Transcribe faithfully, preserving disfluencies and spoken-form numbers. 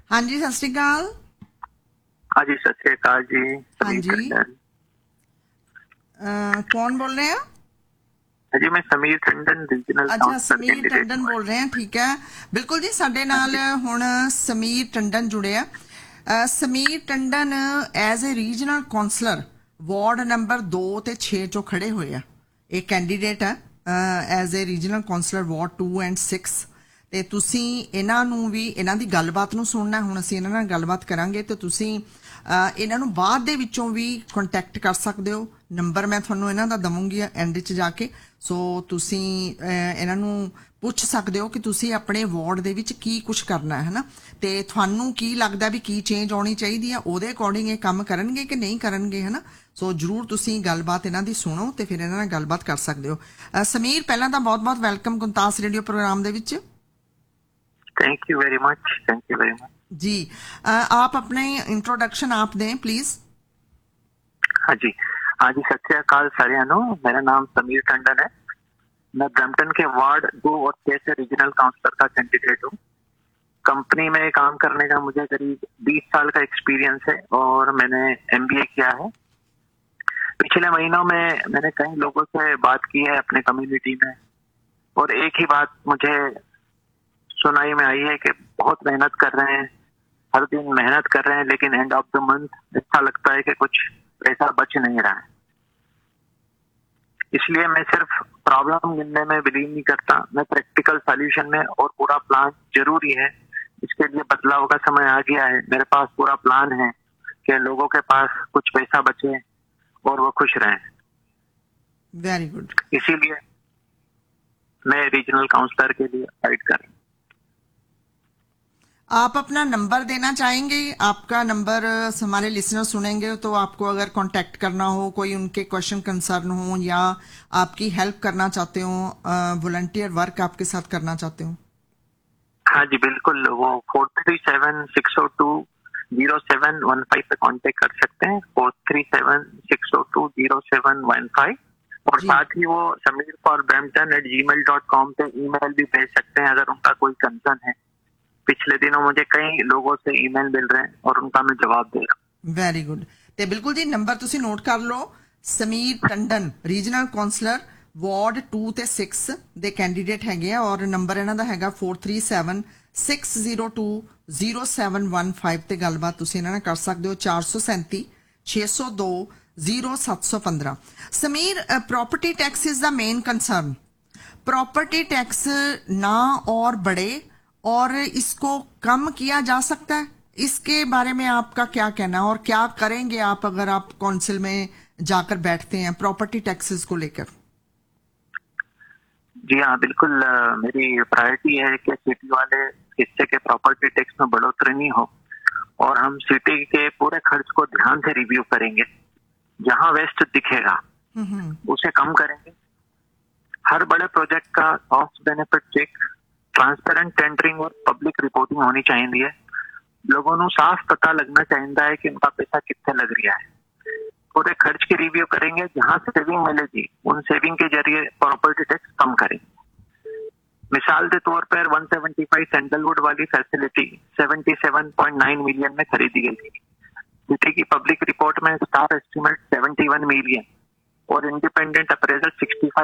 हाँ जी, सत श्री अकाल। हाँ जी, सत श्री अकाल जी। हाँ जी, अ, कौन बोल रहे हैं? हाँ जी, मैं समीर टंडन, रीजनल अच्छा, काउंसलर ਸਮੀਰ कैंडिडेट ਟੰਡਨ हूँ। बोल रहे हैं, ठीक है। बिल्कुल जी, ਸਾਡੇ हाँ ਨਾਲ जी। ਹੁਣ ਸਮੀਰ ਟੰਡਨ ਜੁੜੇ ਆ। ਅ, Sameer Tandon as a regional councillor ward number ਦੋ ਤੇ ਛੇ ਚੋਂ ਖੜੇ ਹੋਏ ਆ। ਇਹ ਕੈਂਡੀਡੇਟ ਹੈ as a regional councillor ward to and six. ਤੇ ਤੁਸੀਂ ਇਹਨਾਂ ਨੂੰ ਵੀ ਇਹਨਾਂ ਦੀ ਗੱਲਬਾਤ ਨੂੰ ਸੁਣਨਾ। ਹੁਣ ਅਸੀਂ ਇਹਨਾਂ ਨਾਲ ਗੱਲਬਾਤ ਕਰਾਂਗੇ ਤੇ ਤੁਸੀਂ ਅ, ਇਹਨਾਂ ਨੂੰ ਬਾਅਦ ਦੇ ਵਿੱਚੋਂ ਵੀ ਕੰਟੈਕਟ ਕਰ ਸਕਦੇ ਹੋ। ਨੰਬਰ ਮੈਂ ਤੁਹਾਨੂੰ ਇਹਨਾਂ ਦਾ ਦਵਾਂਗੀ ਐਂਡ 'ਚ ਜਾ ਕੇ। ਸੋ ਤੁਸੀਂ ਅ, ਇਹਨਾਂ ਨੂੰ ਪੁੱਛ ਸਕਦੇ ਹੋ ਕਿ ਤੁਸੀਂ ਆਪਣੇ ਵਾਰਡ ਦੇ ਵਿੱਚ ਕੀ ਕੁਝ ਕਰਨਾ ਹੈ ਨਾ, ਤੇ ਤੁਹਾਨੂੰ ਕੀ ਲੱਗਦਾ ਵੀ ਕੀ ਚੇਂਜ ਆਉਣੀ ਚਾਹੀਦੀ ਆ, ਉਹਦੇ ਅਕੋਰਡਿੰਗ ਇਹ ਕੰਮ ਕਰਨਗੇ ਕਿ ਨਹੀਂ ਕਰਨਗੇ, ਹੈ ਨਾ। ਸੋ ਜਰੂਰ ਤੁਸੀਂ ਗੱਲਬਾਤ ਇਹਨਾਂ ਦੀ ਸੁਣੋ ਤੇ ਫਿਰ ਇਹਨਾਂ ਨਾਲ ਗੱਲਬਾਤ ਕਰ ਸਕਦੇ ਹੋ। ਅ, ਸਮੀਰ, ਪਹਿਲਾਂ ਤਾਂ ਬਹੁਤ ਬਹੁਤ ਵੈਲਕਮ ਗੁੰਤਾਸ ਰੇਡੀਓ ਪ੍ਰੋਗਰਾਮ ਦੇ ਵਿੱਚ। Thank you very much, thank you very much जी, अ, आप अपने इंट्रोडक्शन आप दें प्लीज। हाँ जी। हाँ जी, सत श्री अकाल सारियां नो। मेरा नाम समीर टंडन है। मैं ब्रैम्पटन के वार्ड दो और छह से रीजनल काउंसलर का कैंडिडेट हूँ। कंपनी में काम करने का मुझे करीब बीस साल का एक्सपीरियंस है और मैंने एमबीए किया है। पिछले महीनों में मैंने कई लोगों से बात की है अपने कम्युनिटी में, और एक ही बात मुझे सुनाई में आई है कि बहुत मेहनत कर रहे हैं, हर दिन मेहनत कर रहे हैं, लेकिन एंड ऑफ द मंथ ऐसा लगता है कि कुछ पैसा बच नहीं रहा है। इसलिए मैं सिर्फ प्रॉब्लम गिनने में बिलीव नहीं करता, मैं प्रैक्टिकल सॉल्यूशन में, और पूरा प्लान जरूरी है। इसके लिए बदलाव का समय आ गया है। मेरे पास पूरा प्लान है कि लोगों के पास कुछ पैसा बचे और वो खुश रहें। Very good. इसीलिए मैं रीजनल काउंसलर के लिए फाइट कर रहा हूँ। आप अपना नंबर देना चाहेंगे? आपका नंबर हमारे लिसनर सुनेंगे तो आपको अगर कांटेक्ट करना हो, कोई उनके क्वेश्चन कंसर्न हो या आपकी हेल्प करना चाहते हो, वॉलंटियर वर्क आपके साथ करना चाहते हो। हाँ जी बिल्कुल, वो four three seven six O two zero seven one five पे कांटेक्ट कर सकते हैं। Four three seven six O two zero seven one five. और जी। साथ ही वो Sameer for Brampton eight ji mail dot com पे ईमेल भी भेज सकते हैं अगर उनका कोई कंसर्न है। पिछले दिनों मुझे कई लोगों से ईमेल मिल रहे हैं और उनका मैं जवाब दे रहा हूँ। Very good. ਤੇ ਬਿਲਕੁਲ ਜੀ, ਨੰਬਰ ਤੁਸੀਂ ਨੋਟ ਕਰ ਲਓ। Sameer Tandon regional councillor ward to ਤੇ ਸਿਕਸ ਦੇ ਕੈਂਡੀਡੇਟ ਹੈਗੇ ਆ, ਔਰ ਨੰਬਰ ਇਹਨਾਂ ਦਾ ਹੈਗਾ four three seven six zero two zero seven one five ਤੇ ਗੱਲਬਾਤ ਤੁਸੀਂ ਇਹਨਾਂ ਨਾਲ ਕਰ ਸਕਦੇ ਹੋ। चार सौ सैंती छे सौ दो ज़ीरो सात सौ पंद्रह। Sameer, property tax is the main concern. Property tax ना और बढ़े और इसको कम किया जा सकता है, इसके बारे में आपका क्या कहना है और क्या करेंगे आप अगर आप काउंसिल में जाकर बैठते हैं प्रॉपर्टी टैक्सेस को लेकर? जी हाँ बिल्कुल, मेरी प्रायोरिटी है कि सिटी वाले हिस्से के प्रॉपर्टी टैक्स में बढ़ोतरी नहीं हो, और हम सिटी के पूरे खर्च को ध्यान से रिव्यू करेंगे। जहां वेस्ट दिखेगा उसे कम करेंगे। हर बड़े प्रोजेक्ट का cost benefit check, transparent tendering और पब्लिक रिपोर्टिंग होनी चाहिए। लोगों को साफ पता लगना चाहिए कि उनका पैसा कितने लग रहा है। पूरे खर्च की रिव्यू करेंगे, जहां सेविंग मिलेगी उन सेविंग के जरिए प्रॉपर्टी टैक्स कम करेंगे। मिसाल के तौर पर वन सेवेंटी फाइव सैंडलवुड वाली facility seventy seven point nine million में खरीदी गई थी। सिटी की पब्लिक रिपोर्ट में star estimate seventy one million और इंडिपेंडेंट अप्रेजल सिक्सटी फाइव